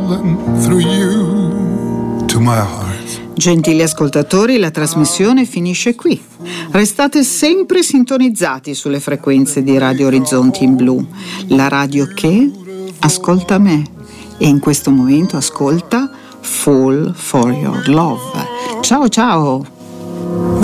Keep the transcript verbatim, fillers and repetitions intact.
traveling through you to my heart. Gentili ascoltatori, la trasmissione finisce qui. Restate sempre sintonizzati sulle frequenze di Radio Orizzonti in Blu, la radio che ascolta me e in questo momento ascolta Fall for Your Love. Ciao ciao!